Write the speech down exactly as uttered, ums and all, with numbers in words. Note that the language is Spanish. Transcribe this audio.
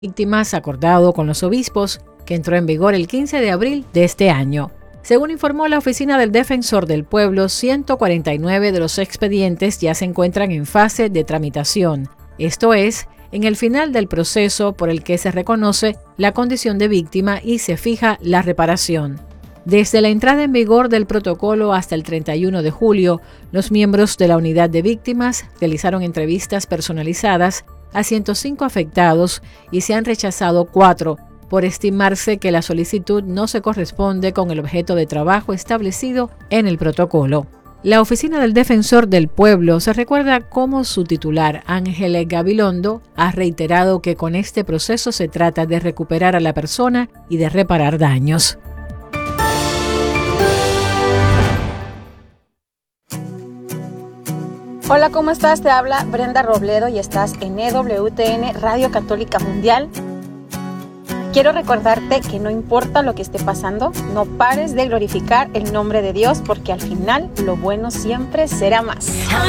víctimas acordado con los obispos, que entró en vigor el quince de abril de este año. Según informó la Oficina del Defensor del Pueblo, ciento cuarenta y nueve de los expedientes ya se encuentran en fase de tramitación, esto es, en el final del proceso por el que se reconoce la condición de víctima y se fija la reparación. Desde la entrada en vigor del protocolo hasta el treinta y uno de julio, los miembros de la unidad de víctimas realizaron entrevistas personalizadas a ciento cinco afectados y se han rechazado cuatro, por estimarse que la solicitud no se corresponde con el objeto de trabajo establecido en el protocolo. La Oficina del Defensor del Pueblo se recuerda cómo su titular, Ángel Gabilondo, ha reiterado que con este proceso se trata de recuperar a la persona y de reparar daños. Hola, ¿cómo estás? Te habla Brenda Robledo y estás en E W T N Radio Católica Mundial. Quiero recordarte que no importa lo que esté pasando, no pares de glorificar el nombre de Dios porque al final lo bueno siempre será más.